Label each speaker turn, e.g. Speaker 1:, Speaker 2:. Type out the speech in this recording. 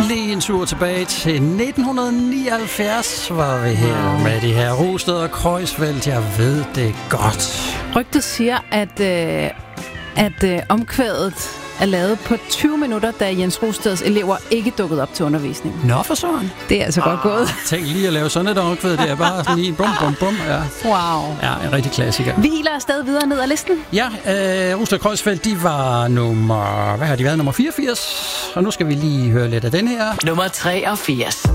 Speaker 1: Lige en tur tilbage til 1979 var vi her med de her Rosted og Kreuzfeldt. Jeg ved det godt.
Speaker 2: Rygtet siger, at omkvædet er lavet på 20 minutter, da Jens Rosteds elever ikke dukkede op til undervisningen.
Speaker 1: Nå for sådan.
Speaker 2: Det er altså godt gået.
Speaker 1: Tænk lige at lave sådan et omkvæd. Det er bare sådan lige en bum, bum, bum. Ja.
Speaker 2: Wow.
Speaker 1: Ja, en rigtig klassiker.
Speaker 2: Vi hiler afsted videre ned ad listen.
Speaker 1: Ja, Rosted og Kreuzfeldt, de var nummer... Hvad har de været? Nummer 84. Og nu skal vi lige høre lidt af den her.
Speaker 3: Nummer 83.